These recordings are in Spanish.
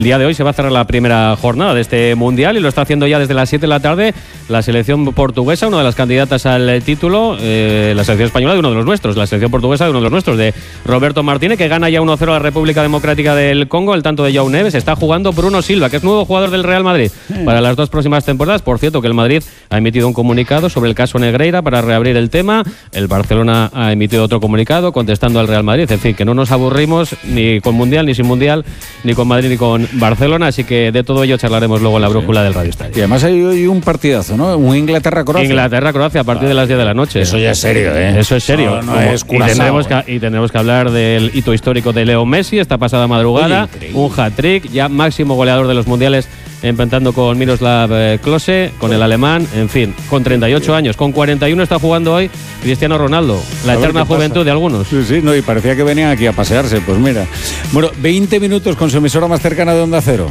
El día de hoy se va a cerrar la primera jornada de este Mundial y lo está haciendo ya desde las 7 de la tarde la selección portuguesa, una de las candidatas al título, la selección española de uno de los nuestros, la selección portuguesa de uno de los nuestros, de Roberto Martínez, que gana ya 1-0 a la República Democrática del Congo. El tanto de João Neves. Está jugando Bruno Silva, que es nuevo jugador del Real Madrid para las 2 próximas temporadas. Por cierto, que el Madrid ha emitido un comunicado sobre el caso Negreira para reabrir el tema. El Barcelona ha emitido otro comunicado contestando al Real Madrid. En fin, que no nos aburrimos ni con Mundial, ni sin Mundial, ni con Madrid, ni con Barcelona, así que de todo ello charlaremos luego en la brújula del Radio Estadio. Y además hay hoy un partidazo, ¿no? Un Inglaterra-Croacia. Inglaterra-Croacia a partir de las 10 de la noche. Eso ya es serio, ¿eh? Eso es serio. No es curazao, y tendremos que hablar del hito histórico de Leo Messi esta pasada madrugada. Oye, un hat-trick, ya máximo goleador de los mundiales, empatando con Miroslav Klose, con el alemán, en fin, con 38 años. Con 41 está jugando hoy Cristiano Ronaldo, la eterna juventud de algunos. Sí, no, y parecía que venían aquí a pasearse, pues mira. Bueno, 20 minutos con su emisora más cercana de Onda Cero.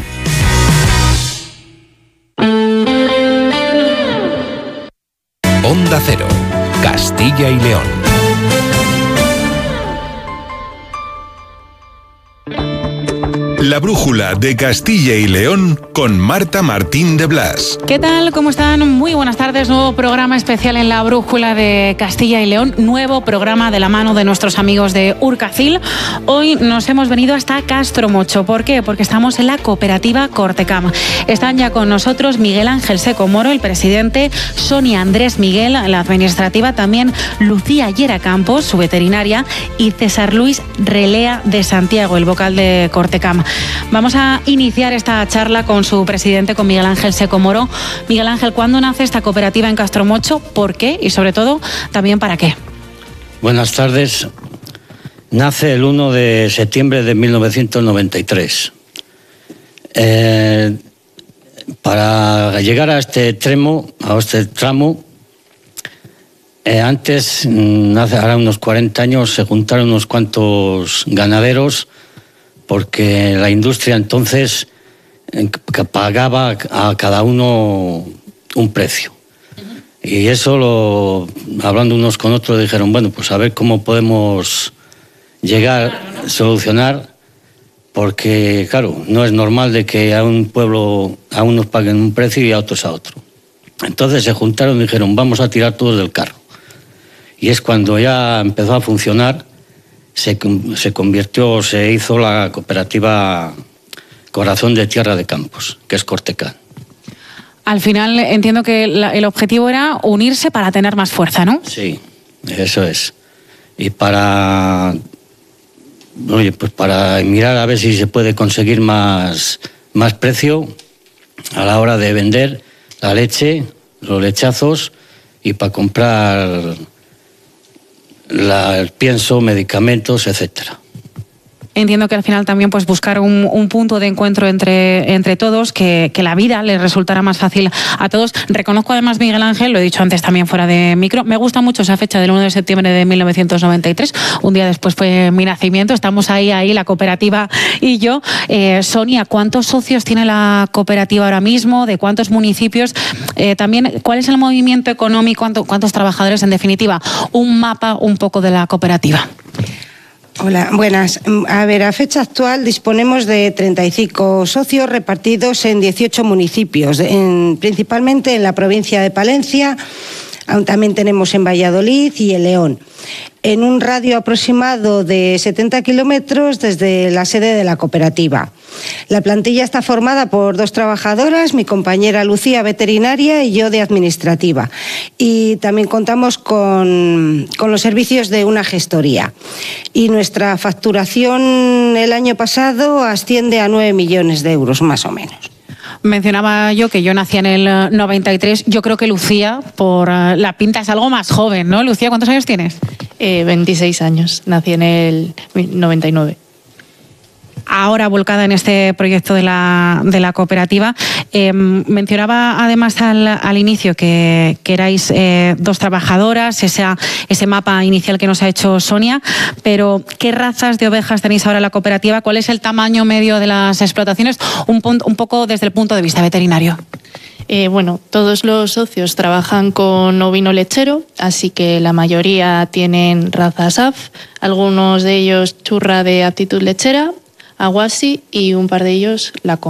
Onda Cero, Castilla y León. La brújula de Castilla y León con Marta Martín de Blas. ¿Qué tal? ¿Cómo están? Muy buenas tardes. Nuevo programa especial en la brújula de Castilla y León. Nuevo programa de la mano de nuestros amigos de Urcacil. Hoy nos hemos venido hasta Castromocho. ¿Por qué? Porque estamos en la cooperativa Cortecam. Están ya con nosotros Miguel Ángel Seco Moro, el presidente, Sonia Andrés Miguel, la administrativa, también Lucía Llera Campos, su veterinaria, y César Luis Relea de Santiago, el vocal de Cortecam. Vamos a iniciar esta charla con su presidente, con Miguel Ángel Seco Moro. Miguel Ángel, ¿cuándo nace esta cooperativa en Castromocho? ¿Por qué? Y sobre todo, también ¿para qué? Buenas tardes. Nace el 1 de septiembre de 1993. Para llegar a este tramo, antes, ahora unos 40 años, se juntaron unos cuantos ganaderos, porque la industria entonces pagaba a cada uno un precio. Y eso, hablando unos con otros, dijeron, bueno, pues a ver cómo podemos solucionar, porque claro, no es normal de que a un pueblo a unos paguen un precio y a otros a otro. Entonces se juntaron y dijeron, vamos a tirar todos del carro. Y es cuando ya empezó a funcionar. Se hizo la cooperativa Corazón de Tierra de Campos, que es Cortecam. Al final entiendo que el objetivo era unirse para tener más fuerza, ¿no? Sí, eso es. Y para mirar a ver si se puede conseguir más precio a la hora de vender la leche, los lechazos, y para comprar el pienso, medicamentos, etcétera. Entiendo que al final también pues buscar un punto de encuentro entre todos, que la vida les resultara más fácil a todos. Reconozco además, Miguel Ángel, lo he dicho antes también fuera de micro, me gusta mucho esa fecha del 1 de septiembre de 1993, un día después fue mi nacimiento, estamos ahí la cooperativa y yo. Sonia, ¿cuántos socios tiene la cooperativa ahora mismo? ¿De cuántos municipios? También, ¿cuál es el movimiento económico? ¿Cuántos trabajadores? En definitiva, un mapa un poco de la cooperativa. Hola, buenas. A ver, a fecha actual disponemos de 35 socios repartidos en 18 municipios, principalmente en la provincia de Palencia, también tenemos en Valladolid y en León, en un radio aproximado de 70 kilómetros desde la sede de la cooperativa. La plantilla está formada por 2 trabajadoras, mi compañera Lucía, veterinaria, y yo de administrativa. Y también contamos con los servicios de una gestoría. Y nuestra facturación el año pasado asciende a 9 millones de euros, más o menos. Mencionaba yo que yo nací en el 93. Yo creo que Lucía, por la pinta, es algo más joven, ¿no? Lucía, ¿cuántos años tienes? 26 años. Nací en el 99. Ahora volcada en este proyecto de la cooperativa. Mencionaba además al inicio que erais 2 trabajadoras, ese mapa inicial que nos ha hecho Sonia, pero ¿qué razas de ovejas tenéis ahora en la cooperativa? ¿Cuál es el tamaño medio de las explotaciones? Un poco desde el punto de vista veterinario. Todos los socios trabajan con ovino lechero, así que la mayoría tienen raza SAF, algunos de ellos churra de aptitud lechera, Aguasi y un par de ellos la